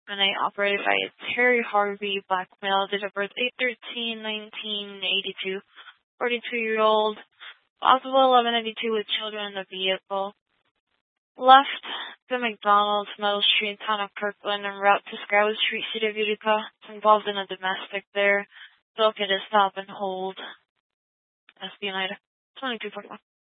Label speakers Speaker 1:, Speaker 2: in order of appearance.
Speaker 1: operated by Terry Harvey, black male, date of birth 8/13/1982, 42-year-old, possible 1192 with children in the vehicle. Left the McDonald's, Meadow Street, town of Kirkland, en route to Scrowwood Street, City of Utica. It's involved in a domestic there. So okay to stop and hold. SB United 2241.